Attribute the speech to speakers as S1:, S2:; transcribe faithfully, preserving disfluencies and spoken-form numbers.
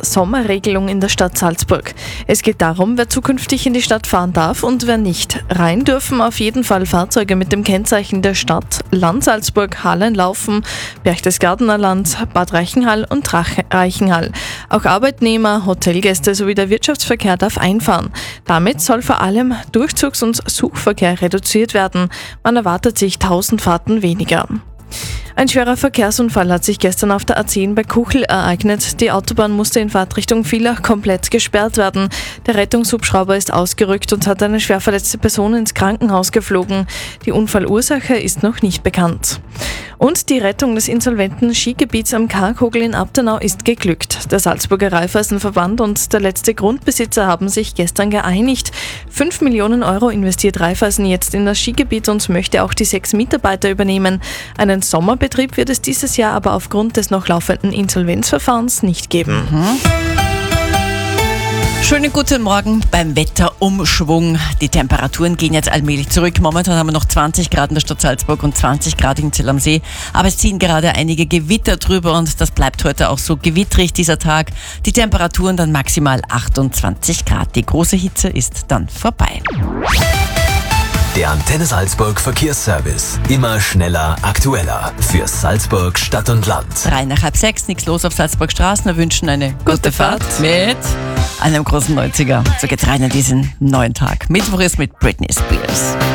S1: Sommerregelung in der Stadt Salzburg. Es geht darum, wer zukünftig in die Stadt fahren darf und wer nicht. Rein dürfen auf jeden Fall Fahrzeuge mit dem Kennzeichen der Stadt, Land Salzburg, Hallenlaufen, Berchtesgadener Land, Bad Reichenhall und Rach- Reichenhall. Auch Arbeitnehmer, Hotelgäste sowie der Wirtschaftsverkehr darf einfahren. Damit soll vor allem Durchzugs- und Suchverkehr reduziert werden. Man erwartet sich tausend Fahrten weniger. Ein schwerer Verkehrsunfall hat sich gestern auf der A zehn bei Kuchel ereignet. Die Autobahn musste in Fahrtrichtung Villach komplett gesperrt werden. Der Rettungshubschrauber ist ausgerückt und hat eine schwer verletzte Person ins Krankenhaus geflogen. Die Unfallursache ist noch nicht bekannt. Und die Rettung des insolventen Skigebiets am Karkogel in Abtenau ist geglückt. Der Salzburger Raiffeisenverband und der letzte Grundbesitzer haben sich gestern geeinigt. Fünf Millionen Euro investiert Raiffeisen jetzt in das Skigebiet und möchte auch die sechs Mitarbeiter übernehmen. Einen Sommerbetrieb wird es dieses Jahr aber aufgrund des noch laufenden Insolvenzverfahrens nicht geben.
S2: Mhm. Schönen guten Morgen beim Wetterumschwung. Die Temperaturen gehen jetzt allmählich zurück. Momentan haben wir noch zwanzig Grad in der Stadt Salzburg und zwanzig Grad in Zell am See. Aber es ziehen gerade einige Gewitter drüber und das bleibt heute auch so gewittrig dieser Tag. Die Temperaturen dann maximal achtundzwanzig Grad. Die große Hitze ist dann vorbei.
S3: Der Antenne Salzburg Verkehrsservice. Immer schneller, aktueller. Für Salzburg, Stadt und Land.
S2: Drei nach halb sechs, nichts los auf Salzburg Straßen. Wir wünschen eine gute, gute Fahrt mit einem großen neunziger. So geht's rein in diesen neuen Tag. Mittwoch ist mit Britney Spears.